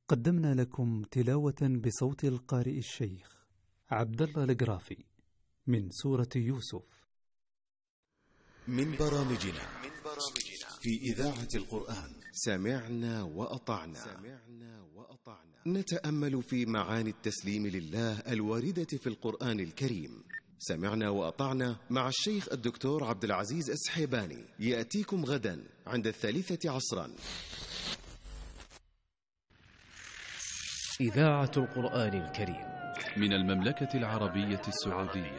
قدمنا لكم تلاوة بصوت القارئ الشيخ عبد الله القرافي من سورة يوسف. من برامجنا في إذاعة القرآن سمعنا وأطعنا. نتأمل في معاني التسليم لله الواردة في القرآن الكريم. سمعنا وأطعنا مع الشيخ الدكتور عبد العزيز السحيباني، يأتيكم غدا عند 3 عصرا. إذاعة القرآن الكريم من المملكة العربية السعودية.